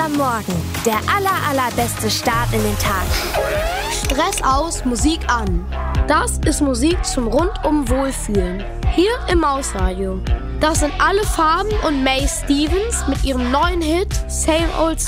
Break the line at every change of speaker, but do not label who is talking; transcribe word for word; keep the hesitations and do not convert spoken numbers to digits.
am Morgen. Der aller, allerbeste Start in den Tag.
Stress aus, Musik an. Das ist Musik zum rundum Wohlfühlen. Hier im Mausradio. Das sind alle Farben und May Stevens mit ihrem neuen Hit Same Old